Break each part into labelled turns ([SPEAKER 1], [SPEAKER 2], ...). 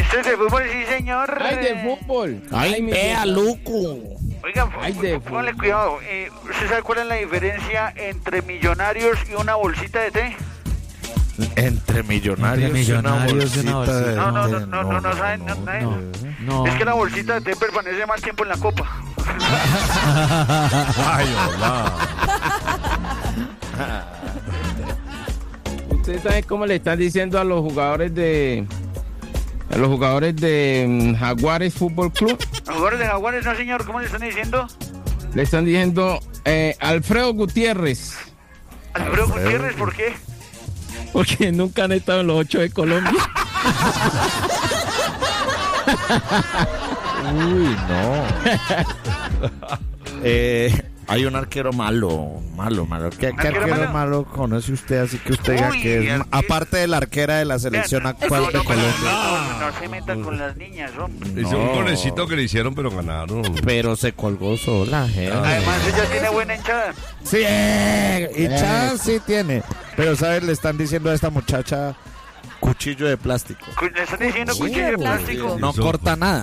[SPEAKER 1] ¿Usted es de fútbol? Sí, señor.
[SPEAKER 2] ¡Ay, de fútbol!
[SPEAKER 3] ¡Ay, vea, loco!
[SPEAKER 1] Oiga,
[SPEAKER 2] Ay, de
[SPEAKER 1] póngale
[SPEAKER 2] fútbol.
[SPEAKER 1] cuidado. ¿Usted sabe cuál es la diferencia entre Millonarios y una bolsita de té?
[SPEAKER 3] Entre millonarios,
[SPEAKER 4] Entre millonarios
[SPEAKER 3] y
[SPEAKER 4] y una
[SPEAKER 3] una bolsita de
[SPEAKER 1] No, no,
[SPEAKER 3] té.
[SPEAKER 1] no saben.
[SPEAKER 4] No.
[SPEAKER 1] Es que la bolsita de té permanece más tiempo en la copa.
[SPEAKER 3] Ay, hola.
[SPEAKER 2] ¿Usted sabe cómo le están diciendo a los jugadores de... Jaguares Fútbol Club?
[SPEAKER 1] ¿Los jugadores de Jaguares, no, señor? ¿Cómo le están diciendo?
[SPEAKER 2] Le están diciendo Alfredo Gutiérrez,
[SPEAKER 1] Alfredo Gutiérrez, ¿por qué?
[SPEAKER 2] porque nunca han estado en los 8 de Colombia.
[SPEAKER 3] Uy, no. Hay un arquero malo. ¿Qué
[SPEAKER 1] arquero
[SPEAKER 3] arquero malo conoce usted? Así que usted diga
[SPEAKER 1] Uy,
[SPEAKER 3] que es,
[SPEAKER 1] arquero.
[SPEAKER 3] aparte de la arquera de la selección actual de Colombia.
[SPEAKER 1] No se metan con las niñas, hombre.
[SPEAKER 5] Hizo un golecito que le hicieron, pero ganaron.
[SPEAKER 3] Pero se colgó sola,
[SPEAKER 1] Además, ella tiene buena hinchada.
[SPEAKER 3] Sí, hinchada sí tiene. Pero, ¿sabes? Le están diciendo a esta muchacha cuchillo de plástico.
[SPEAKER 1] Le están diciendo cuchillo de plástico.
[SPEAKER 3] No corta nada.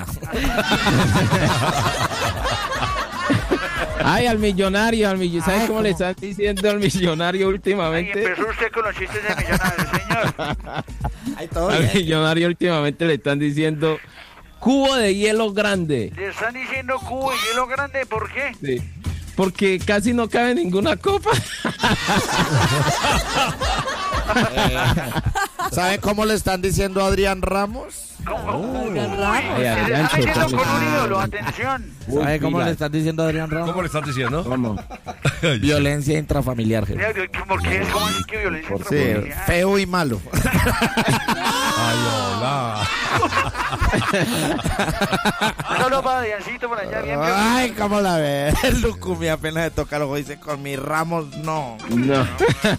[SPEAKER 2] Ay, al millonario. ¿Sabes cómo le están diciendo al millonario
[SPEAKER 1] Ay,
[SPEAKER 2] últimamente?
[SPEAKER 1] empezó usted con los chistes de Millonarios, señor.
[SPEAKER 3] Ay, todo
[SPEAKER 2] Al
[SPEAKER 3] bien.
[SPEAKER 2] millonario últimamente le están diciendo cubo de hielo grande.
[SPEAKER 1] Le están diciendo cubo y hielo grande, ¿por qué?
[SPEAKER 2] Sí, porque casi no cabe ninguna copa.
[SPEAKER 3] ¿Sabe cómo le están diciendo a Adrián Ramos?
[SPEAKER 1] ¿Cómo?
[SPEAKER 2] Ay,
[SPEAKER 1] Le
[SPEAKER 2] Adrián,
[SPEAKER 1] están diciendo
[SPEAKER 2] chocale.
[SPEAKER 1] con un ídolo, atención.
[SPEAKER 3] ¿Sabe cómo
[SPEAKER 2] Diga.
[SPEAKER 3] le están diciendo a Adrián Ramos?
[SPEAKER 5] ¿Cómo le estás diciendo?
[SPEAKER 2] ¿Cómo?
[SPEAKER 3] Violencia intrafamiliar, jefe.
[SPEAKER 1] ¿Por qué? ¿Cómo así que violencia
[SPEAKER 3] Sí,
[SPEAKER 1] intrafamiliar?
[SPEAKER 3] feo y malo.
[SPEAKER 5] Ay, hola.
[SPEAKER 1] Un saludo para Diancito por allá, bien.
[SPEAKER 3] Ay, cómo la ve. El Lucumi apenas se toca el ojo y dice, con mis Ramos, no.
[SPEAKER 2] No.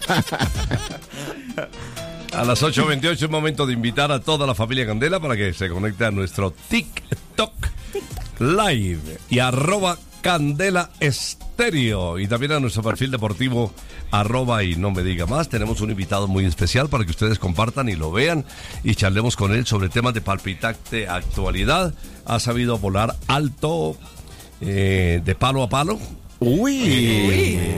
[SPEAKER 5] A las 8:28 es momento de invitar a toda la familia Candela para que se conecte a nuestro TikTok Live y @Candela Estéreo y también a nuestro perfil deportivo @ y no me diga más. Tenemos un invitado muy especial para que ustedes compartan y lo vean y charlemos con él sobre temas de palpitante actualidad. Ha sabido volar alto, de palo a palo.
[SPEAKER 3] Uy.